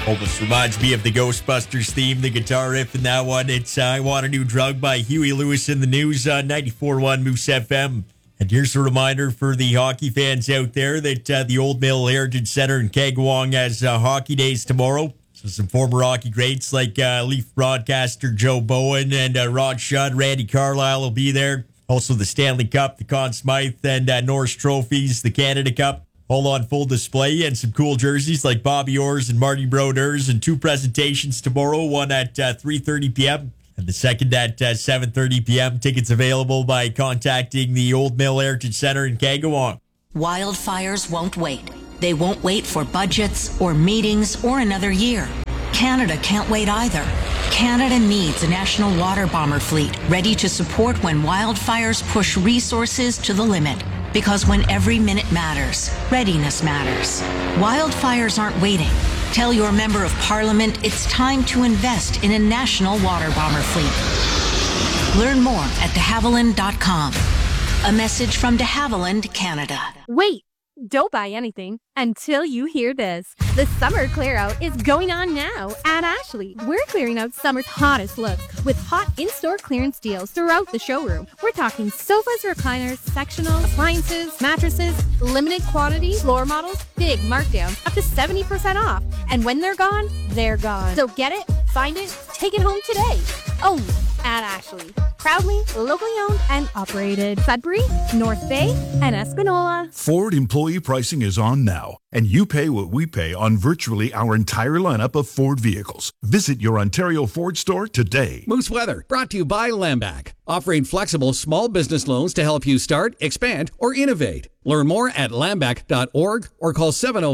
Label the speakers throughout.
Speaker 1: Almost reminds me of the Ghostbusters theme, the guitar riff in that one. It's I Want a New Drug by Huey Lewis in the News on 94.1 Moose FM. And here's a reminder for the hockey fans out there that the Old Mill Heritage Center in Kagawong has hockey days tomorrow. So some former hockey greats like Leaf broadcaster Joe Bowen and Rod Shudd, Randy Carlyle will be there. Also the Stanley Cup, the Conn Smythe and Norris trophies, the Canada Cup. All on full display, and some cool jerseys like Bobby Orr's and Marty Brodeurs, and 2 presentations tomorrow, one at 3:30 p.m. and the second at 7:30 p.m. Tickets available by contacting the Old Mill Heritage Center in Kagawong.
Speaker 2: Wildfires won't wait. They won't wait for budgets or meetings or another year. Canada can't wait either. Canada needs a national water bomber fleet ready to support when wildfires push resources to the limit. Because when every minute matters, readiness matters. Wildfires aren't waiting. Tell your member of parliament it's time to invest in a national water bomber fleet. Learn more at de Havilland.com. A message from de Havilland, Canada.
Speaker 3: Wait, don't buy anything until you hear this. The summer clear out is going on now at Ashley. We're clearing out summer's hottest looks with hot in-store clearance deals throughout the showroom. We're talking sofas, recliners, sectionals, appliances, mattresses, limited quantity, floor models, big markdowns, up to 70% off. And when they're gone, they're gone. So get it, find it, take it home today. Only at Ashley. Proudly locally owned and operated. Sudbury, North Bay, and Espanola.
Speaker 4: Ford employee pricing is on now, and you pay what we pay on virtually our entire lineup of Ford vehicles. Visit your Ontario Ford store today.
Speaker 5: Moose Weather, brought to you by Lambac, offering flexible small business loans to help you start, expand, or innovate. Learn more at lambac.org or call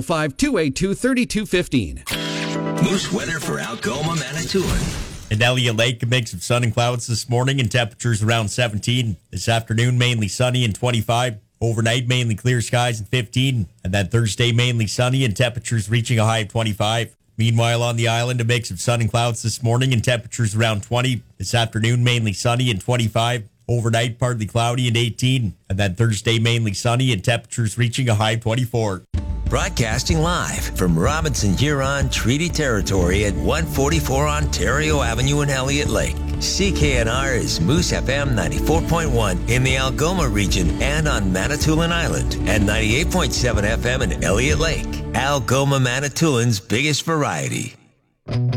Speaker 5: 705-282-3215.
Speaker 6: Moose Weather for Algoma, Manitoulin.
Speaker 1: In Elliott Lake, a mix of sun and clouds this morning and temperatures around 17. This afternoon, mainly sunny and 25. Overnight, mainly clear skies and 15. And then Thursday, mainly sunny and temperatures reaching a high of 25. Meanwhile, on the island, a mix of sun and clouds this morning and temperatures around 20. This afternoon, mainly sunny and 25. Overnight, partly cloudy and 18. And then Thursday, mainly sunny and temperatures reaching a high of 24.
Speaker 6: Broadcasting live from Robinson Huron Treaty Territory at 144 Ontario Avenue in Elliott Lake. CKNR is Moose FM 94.1 in the Algoma region and on Manitoulin Island, and 98.7 FM in Elliott Lake. Algoma, Manitoulin's biggest variety.